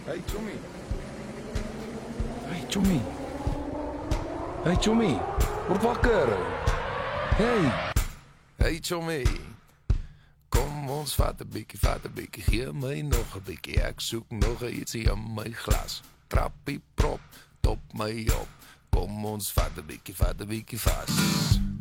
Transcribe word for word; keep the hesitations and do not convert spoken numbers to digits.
Hey, Tommy. Hey, Tommy. Hey, Tommy. Word wakker. Hey. Hey, Tommy. Kom ons vat een bikkie, vat een bikkie. Geef mij nog een bikkie. Ik zoek nog iets in mijn glas. Trappie prop, top mij op. Kom ons vat een bikkie, vat een bikkie vast.